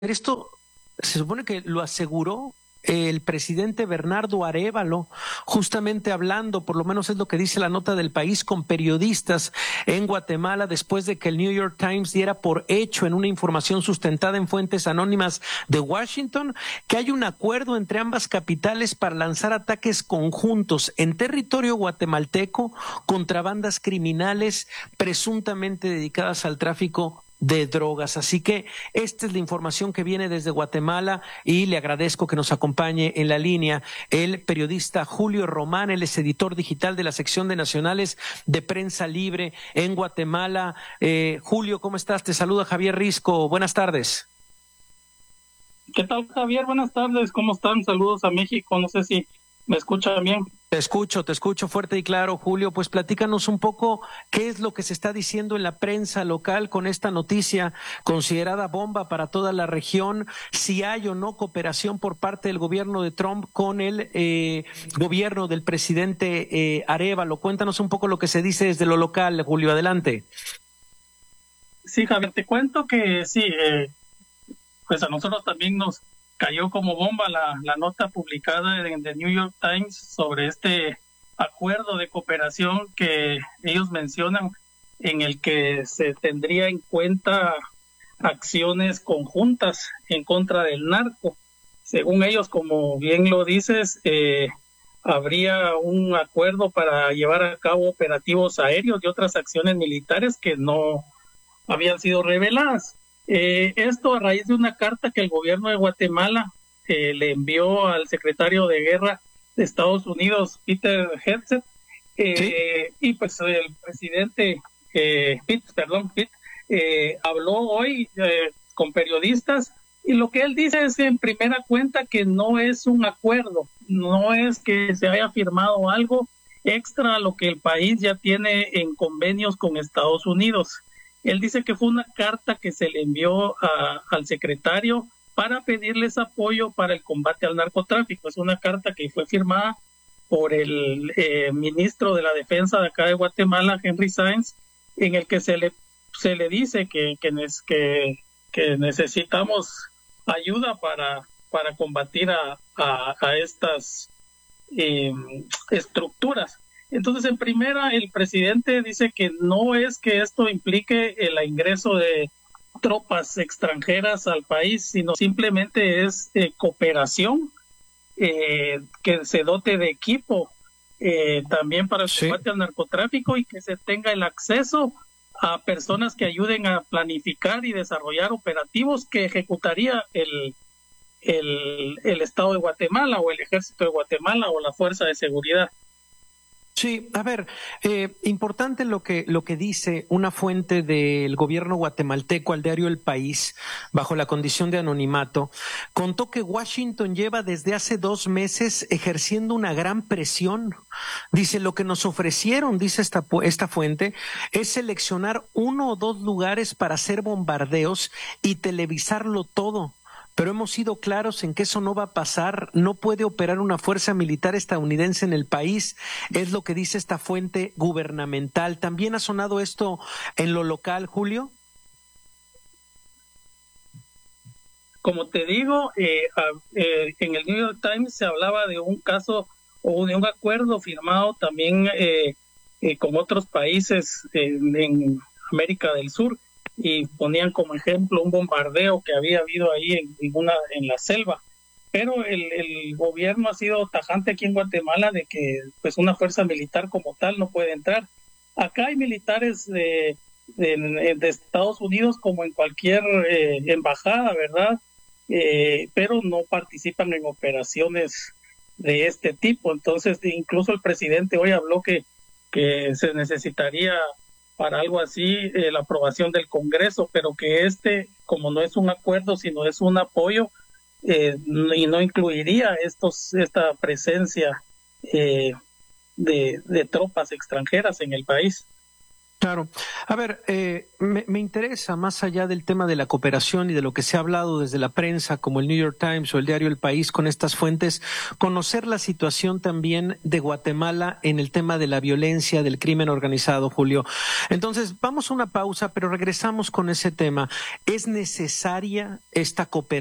Esto se supone que lo aseguró el presidente Bernardo Arévalo, justamente hablando, por lo menos es lo que dice la nota del País, con periodistas en Guatemala después de que el New York Times diera por hecho en una información sustentada en fuentes anónimas de Washington que hay un acuerdo entre ambas capitales para lanzar ataques conjuntos en territorio guatemalteco contra bandas criminales presuntamente dedicadas al tráfico de drogas. Así que esta es la información que viene desde Guatemala y le agradezco que nos acompañe en la línea el periodista Julio Román. Él es editor digital de la sección de nacionales de Prensa Libre en Guatemala. Julio, ¿cómo estás? Te saluda Javier Risco. Buenas tardes. ¿Qué tal, Javier? Buenas tardes. ¿Cómo están? Saludos a México. No sé si me escuchan bien. Te escucho fuerte y claro, Julio. Pues platícanos un poco qué es lo que se está diciendo en la prensa local con esta noticia considerada bomba para toda la región, si hay o no cooperación por parte del gobierno de Trump con el gobierno del presidente Arévalo. Cuéntanos un poco lo que se dice desde lo local, Julio, adelante. Sí, Javier, te cuento que sí, pues a nosotros también nos cayó como bomba la nota publicada en The New York Times sobre este acuerdo de cooperación que ellos mencionan, en el que se tendría en cuenta acciones conjuntas en contra del narco. Según ellos, como bien lo dices, habría un acuerdo para llevar a cabo operativos aéreos y otras acciones militares que no habían sido reveladas. Esto a raíz de una carta que el gobierno de Guatemala le envió al secretario de Guerra de Estados Unidos, Peter Hegseth, ¿Sí? y pues el presidente Pete, habló hoy con periodistas, y lo que él dice es en primera cuenta que no es un acuerdo, no es que se haya firmado algo extra a lo que el país ya tiene en convenios con Estados Unidos. Él dice que fue una carta que se le envió al secretario para pedirles apoyo para el combate al narcotráfico. Es una carta que fue firmada por el ministro de la Defensa de acá de Guatemala, Henry Sáenz, en el que se le dice que necesitamos ayuda para combatir a estas estructuras. Entonces, en primera, el presidente dice que no es que esto implique el ingreso de tropas extranjeras al país, sino simplemente es cooperación, que se dote de equipo también para el combate al narcotráfico, y que se tenga el acceso a personas que ayuden a planificar y desarrollar operativos que ejecutaría el Estado de Guatemala o el Ejército de Guatemala o la Fuerza de Seguridad. Sí, a ver, importante lo que dice una fuente del gobierno guatemalteco al diario El País, bajo la condición de anonimato, contó que Washington lleva desde hace 2 meses ejerciendo una gran presión. Dice, lo que nos ofrecieron, dice esta fuente, es seleccionar 1 o 2 lugares para hacer bombardeos y televisarlo todo. Pero hemos sido claros en que eso no va a pasar, no puede operar una fuerza militar estadounidense en el país, es lo que dice esta fuente gubernamental. ¿También ha sonado esto en lo local, Julio? Como te digo, en el New York Times se hablaba de un caso o de un acuerdo firmado también con otros países en América del Sur, y ponían como ejemplo un bombardeo que había habido ahí en la selva. Pero el gobierno ha sido tajante aquí en Guatemala de que pues una fuerza militar como tal no puede entrar. Acá hay militares de Estados Unidos como en cualquier embajada, ¿verdad? Pero no participan en operaciones de este tipo. Entonces, incluso el presidente hoy habló que se necesitaría para algo así la aprobación del Congreso, pero que como no es un acuerdo, sino es un apoyo, y no incluiría esta presencia de tropas extranjeras en el país. Claro. A ver, me interesa, más allá del tema de la cooperación y de lo que se ha hablado desde la prensa, como el New York Times o el diario El País con estas fuentes, conocer la situación también de Guatemala en el tema de la violencia, del crimen organizado, Julio. Entonces, vamos a una pausa, pero regresamos con ese tema. ¿Es necesaria esta cooperación?